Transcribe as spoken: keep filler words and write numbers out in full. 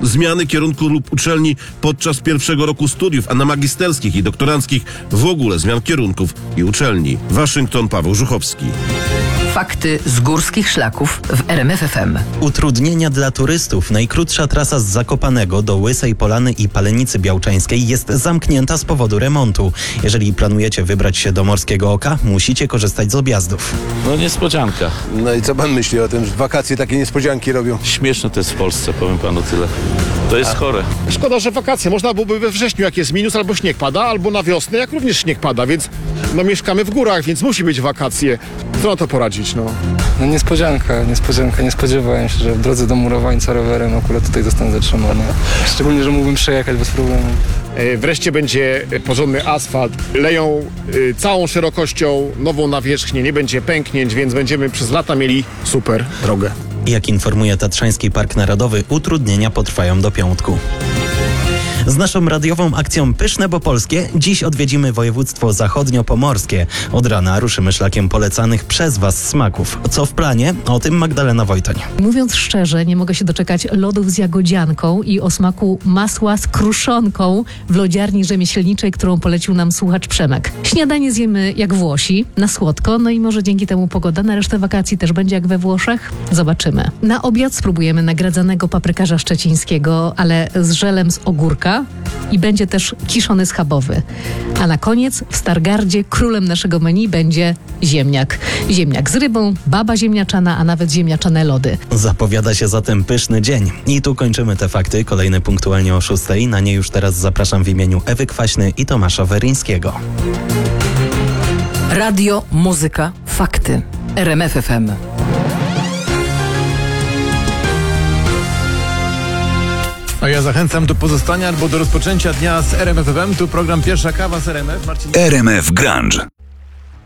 zmiany kierunku lub uczelni podczas pierwszego roku studiów, a na magisterskich i doktoranckich w ogóle zmian kierunków i uczelni. Waszyngton, Paweł Żuchowski. Fakty z górskich szlaków w R M F F M. Utrudnienia dla turystów. Najkrótsza trasa z Zakopanego do Łysej Polany i Palenicy Białczańskiej jest zamknięta z powodu remontu. Jeżeli planujecie wybrać się do Morskiego Oka, musicie korzystać z objazdów. No niespodzianka. No i co pan myśli o tym, że wakacje takie niespodzianki robią? Śmieszne to jest w Polsce, powiem panu tyle. To jest chore. Szkoda, że wakacje. Można byłoby we wrześniu, jak jest minus, albo śnieg pada, albo na wiosnę, jak również śnieg pada, więc no mieszkamy w górach, więc musi być wakacje. Co na to poradzić, no? No niespodzianka, niespodzianka. Nie spodziewałem się, że w drodze do Murowańca rowerem akurat tutaj zostanę zatrzymany. Szczególnie, że mógłbym przejechać bez problemu. E, Wreszcie będzie porządny asfalt. Leją e, całą szerokością nową nawierzchnię, nie będzie pęknięć, więc będziemy przez lata mieli super drogę. Jak informuje Tatrzański Park Narodowy, utrudnienia potrwają do piątku. Z naszą radiową akcją Pyszne bo Polskie dziś odwiedzimy województwo zachodniopomorskie. Od rana ruszymy szlakiem polecanych przez Was smaków. Co w planie? O tym Magdalena Wojtoń. Mówiąc szczerze, nie mogę się doczekać lodów z jagodzianką i o smaku masła z kruszonką w lodziarni rzemieślniczej, którą polecił nam słuchacz Przemek. Śniadanie zjemy jak Włosi, na słodko, no i może dzięki temu pogoda na resztę wakacji też będzie jak we Włoszech? Zobaczymy. Na obiad spróbujemy nagradzanego paprykarza szczecińskiego, ale z żelem z ogórka i będzie też kiszony schabowy. A na koniec w Stargardzie królem naszego menu będzie ziemniak. Ziemniak z rybą, baba ziemniaczana, a nawet ziemniaczane lody. Zapowiada się zatem pyszny dzień. I tu kończymy te fakty. Kolejne punktualnie o szóstej. Na nie już teraz zapraszam w imieniu Ewy Kwaśny i Tomasza Weryńskiego. Radio, muzyka, fakty. R M F F M. A ja zachęcam do pozostania albo do rozpoczęcia dnia z R M F F M. Tu program Pierwsza Kawa z R M F. Marcin... R M F Grunge.